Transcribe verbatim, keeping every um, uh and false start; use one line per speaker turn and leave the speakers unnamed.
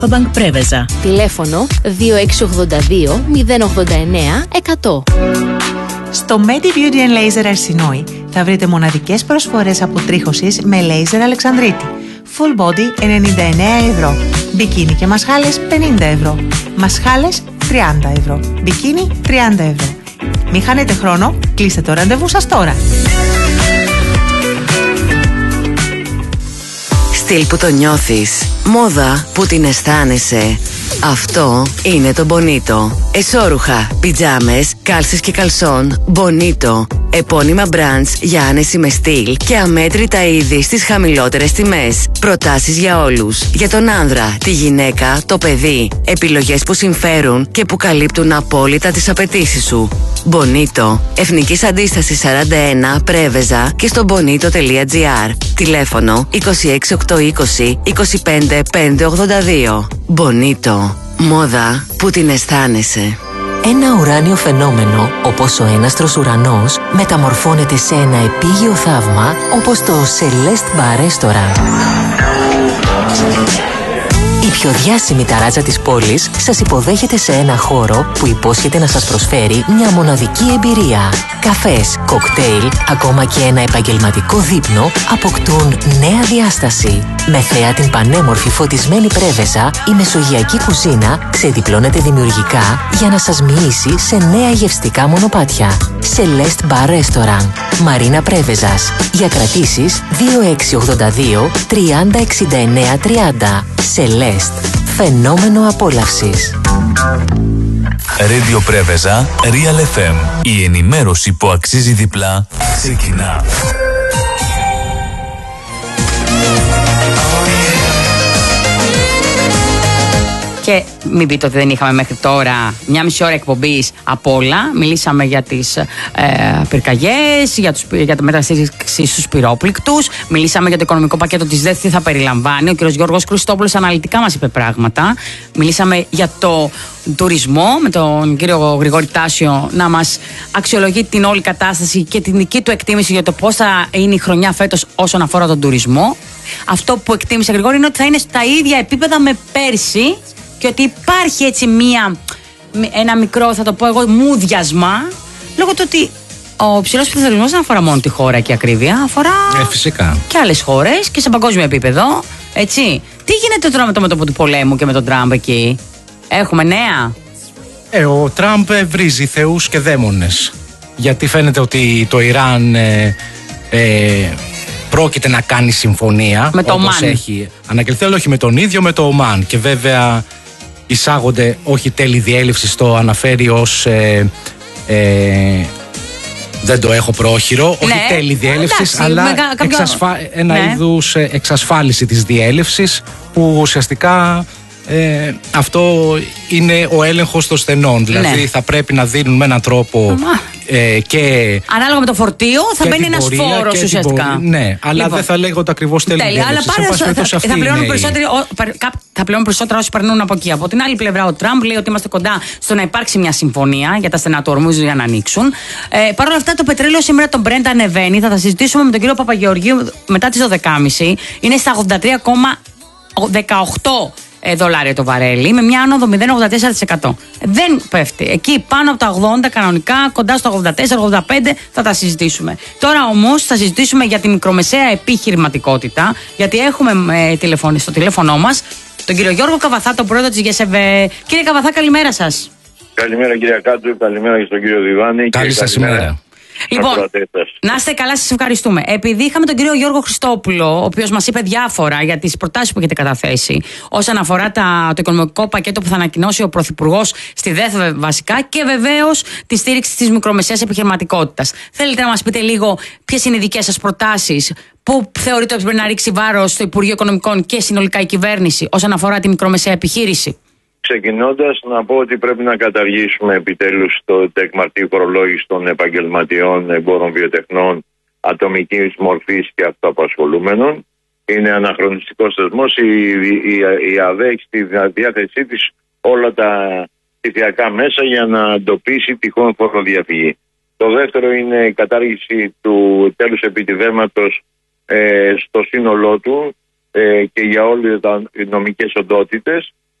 Bank Πρέβεζα.
Τηλέφωνο δύο έξι οκτώ δύο μηδέν οκτώ εννέα εκατό.
Στο Medi Beauty and Laser Αρσινόη θα βρείτε μοναδικές προσφορές αποτρίχωσης με λέιζερ Αλεξανδρίτη. Full body ενενήντα εννέα ευρώ. Μπικίνι και μασχάλες πενήντα ευρώ. Μασχάλες τριάντα ευρώ. Μπικίνι τριάντα ευρώ. Μην χάνετε χρόνο, κλείστε το ραντεβού σας τώρα.
Στυλ που το νιώθεις, μόδα που την αισθάνεσαι. Αυτό είναι το Bonito. Εσώρουχα, πιτζάμες, κάλσες και καλσόν Bonito. Επώνυμα brands για άνεση με στυλ και αμέτρητα είδη στις χαμηλότερες τιμές. Προτάσεις για όλους. Για τον άνδρα, τη γυναίκα, το παιδί. Επιλογές που συμφέρουν και που καλύπτουν απόλυτα τις απαιτήσεις σου. Bonito. Εθνικής Αντίστασης σαράντα ένα Πρέβεζα και στο bonito τελεία gr. Τηλέφωνο είκοσι έξι οκτακόσια είκοσι είκοσι πέντε πεντακόσια ογδόντα δύο. Bonito. Μόδα που την αισθάνεσαι.
Ένα ουράνιο φαινόμενο, όπως ο έναστρος ουρανός, μεταμορφώνεται σε ένα επίγειο θαύμα, όπως το Celeste Bar Restaurant. Η πιο διάσημη ταράτσα της πόλης σας υποδέχεται σε ένα χώρο που υπόσχεται να σας προσφέρει μια μοναδική εμπειρία. Καφές, κοκτέιλ, ακόμα και ένα επαγγελματικό δείπνο αποκτούν νέα διάσταση. Με θέα την πανέμορφη φωτισμένη Πρέβεζα, η μεσογειακή κουζίνα ξεδιπλώνεται δημιουργικά για να σας μοιήσει σε νέα γευστικά μονοπάτια. Celeste Bar Restaurant, Μαρίνα Πρέβεζας. Για κρατήσεις δύο έξι οκτώ δύο τριάντα εξήντα εννέα τριάντα. Celeste, φαινόμενο απόλαυσης.
Radio Πρέβεζα, Real εφ εμ. Η ενημέρωση που αξίζει διπλά ξεκινά.
Και μην πείτε ότι δεν είχαμε μέχρι τώρα μια μισή ώρα εκπομπής από όλα. Μιλήσαμε για τις ε, πυρκαγιές, για, τους, για τη μεταστήριξη στους πυρόπληκτους. Μιλήσαμε για το οικονομικό πακέτο της ΔΕΘ, τι θα περιλαμβάνει. Ο κ. Γιώργος Χριστόπουλος αναλυτικά μας είπε πράγματα. Μιλήσαμε για το τουρισμό με τον κύριο Γρηγόρη Τάσιο να μας αξιολογεί την όλη κατάσταση και την δική του εκτίμηση για το πώς θα είναι η χρονιά φέτος όσον αφορά τον τουρισμό. Αυτό που εκτίμησε Γρηγόρη είναι ότι θα είναι στα ίδια επίπεδα με πέρσι και ότι υπάρχει έτσι μία, ένα μικρό, θα το πω εγώ, μούδιασμα, λόγω του ότι ο ψηλός πληθωρισμός δεν αφορά μόνο τη χώρα και ακρίβεια, αφορά
ε, φυσικά.
και άλλες χώρες και σε παγκόσμιο επίπεδο. Έτσι. Τι γίνεται τώρα με το μέτωπο του πολέμου και με τον Τραμπ εκεί? Έχουμε νέα?
Ε, ο Τραμπ βρίζει θεούς και δαίμονες. Γιατί φαίνεται ότι το Ιράν ε, ε, πρόκειται να κάνει συμφωνία
με το
όπως
Ομάν.
Έχει ανακοινωθεί, αλλά όχι με τον ίδιο, με το Ομάν. Και βέβαια εισάγονται όχι τέλη διέλευσης, το αναφέρει ως ε, ε, δεν το έχω πρόχειρο, ναι, όχι τέλη διέλευσης, αλλά μεγα, κάποιο... εξασφα... ένα ναι. είδους εξασφάλιση της διέλευσης, που ουσιαστικά ε, αυτό είναι ο έλεγχος των στενών. Δηλαδή ναι. θα πρέπει να δίνουν με έναν τρόπο ε, και
ανάλογα με το φορτίο θα μπαίνει ένας φόρος ουσιαστικά.
Πορεία, ναι, αλλά λοιπόν, δεν θα λέγονται ακριβώς τέλη διέλευσης.
Θα, θα, πληρώνουν θα πληρώνουν περισσότερα όσοι περνούν από εκεί. Από την άλλη πλευρά, ο Τραμπ λέει ότι είμαστε κοντά στο να υπάρξει μια συμφωνία για τα στενά του Ορμούζου για να ανοίξουν. Ε, Παρ' όλα αυτά, το πετρέλαιο σήμερα, τον Brent, ανεβαίνει. Θα τα συζητήσουμε με τον κύριο Παπαγεωργίου μετά τις δώδεκα και μισή. Είναι στα ογδόντα τρία κόμμα δεκαοκτώ δολάρια το βαρέλι, με μια άνοδο μηδέν κόμμα ογδόντα τέσσερα τοις εκατό. Δεν πέφτει. Εκεί πάνω από τα ογδόντα κανονικά, κοντά στο ογδόντα τέσσερα ογδόντα πέντε θα τα συζητήσουμε. Τώρα όμως θα συζητήσουμε για τη μικρομεσαία επιχειρηματικότητα, γιατί έχουμε ε, τηλεφωνή, στο τηλέφωνό μας τον κύριο Γιώργο Καβαθά, τον πρόεδρο της ΓΕΣΕΒΕ. Κύριε Καβαθά, καλημέρα σας.
Καλημέρα κύριε Κάτσου, καλημέρα και στον κύριο Διβάνη.
Καλή σας ημέρα.
Λοιπόν, να είστε καλά, σας ευχαριστούμε. Επειδή είχαμε τον κύριο Γιώργο Χριστόπουλο, ο οποίος μας είπε διάφορα για τις προτάσεις που έχετε καταθέσει όσον αφορά τα, το οικονομικό πακέτο που θα ανακοινώσει ο Πρωθυπουργός στη ΔΕΘ βασικά, και βεβαίως τη στήριξη της μικρομεσαίας επιχειρηματικότητας. Θέλετε να μας πείτε λίγο ποιες είναι οι δικές σας προτάσεις, πού θεωρείτε ότι πρέπει να ρίξει βάρος στο Υπουργείο Οικονομικών και συνολικά η κυβέρνηση όσον αφορά τη μικρομεσαία επιχείρηση?
Ξεκινώντας, να πω ότι πρέπει να καταργήσουμε επιτέλους το τεκμαρτή φορολόγηση των επαγγελματιών, εμπόρων βιοτεχνών, ατομικής μορφής και αυτοαπασχολούμενων. Είναι αναχρονιστικός θεσμός. Η, η, η ΑΔΕ έχει στη διάθεσή της όλα τα ψηφιακά μέσα για να εντοπίσει τυχόν φοροδιαφυγή. Το δεύτερο είναι η κατάργηση του τέλους επιτιδεύματος ε, στο σύνολό του ε, και για όλες τις νομικές οντότητες.